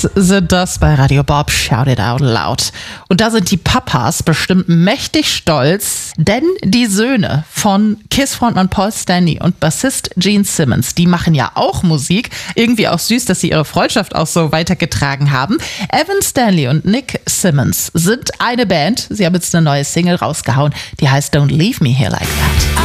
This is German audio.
sind das bei Radio Bob Shout It Out Loud. Und da sind die Papas bestimmt mächtig stolz, denn die Söhne von KISS-Frontmann Paul Stanley und Bassist Gene Simmons, die machen ja auch Musik. Irgendwie auch süß, dass sie ihre Freundschaft auch so weitergetragen haben. Evan Stanley und Nick Simmons sind eine Band. Sie haben jetzt eine neue Single rausgehauen, die heißt Don't Leave Me Here Like That.